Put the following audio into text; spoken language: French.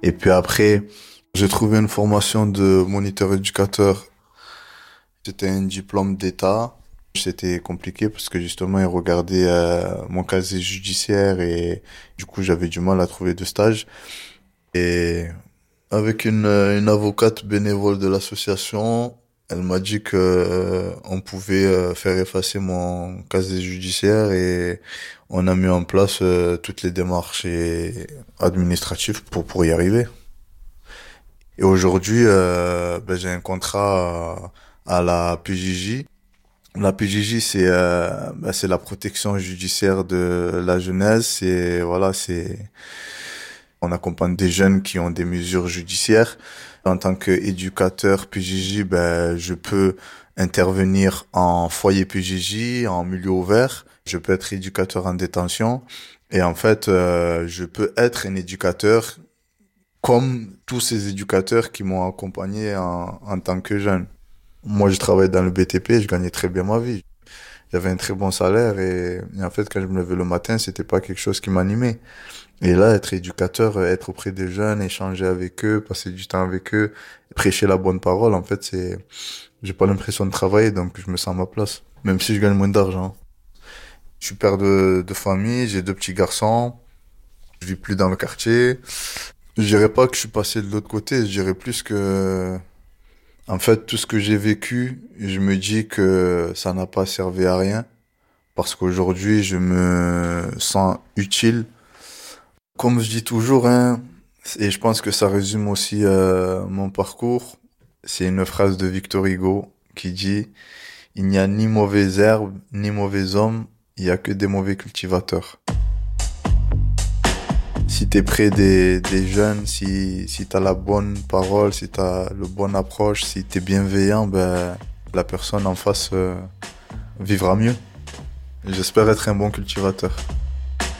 Et puis après, j'ai trouvé une formation de moniteur éducateur. C'était un diplôme d'État. C'était compliqué parce que justement, ils regardaient mon casier judiciaire et du coup, j'avais du mal à trouver de stage. Et avec une avocate bénévole de l'association, elle m'a dit que on pouvait faire effacer mon casier judiciaire et on a mis en place toutes les démarches administratives pour y arriver. Et aujourd'hui, j'ai un contrat à la PJJ. La PJJ, c'est la protection judiciaire de la jeunesse. On accompagne des jeunes qui ont des mesures judiciaires. En tant qu'éducateur PJJ, je peux intervenir en foyer PJJ, en milieu ouvert. Je peux être éducateur en détention. Et en fait, je peux être un éducateur comme tous ces éducateurs qui m'ont accompagné en tant que jeune. Moi, je travaillais dans le BTP, je gagnais très bien ma vie. J'avais un très bon salaire et en fait, quand je me levais le matin, c'était pas quelque chose qui m'animait. Et là, être éducateur, être auprès des jeunes, échanger avec eux, passer du temps avec eux, prêcher la bonne parole, en fait, j'ai pas l'impression de travailler, donc je me sens à ma place. Même si je gagne moins d'argent. Je suis père de famille, j'ai deux petits garçons, je vis plus dans le quartier. Je dirais pas que je suis passé de l'autre côté, je dirais plus que, en fait, tout ce que j'ai vécu, je me dis que ça n'a pas servi à rien, parce qu'aujourd'hui, je me sens utile. Comme je dis toujours, hein, et je pense que ça résume aussi mon parcours, c'est une phrase de Victor Hugo qui dit: Il n'y a ni mauvaise herbe, ni mauvais homme, il y a que des mauvais cultivateurs. Si t'es près des jeunes, si t'as la bonne parole, si t'as le bon approche, si t'es bienveillant, la personne en face vivra mieux. J'espère être un bon cultivateur.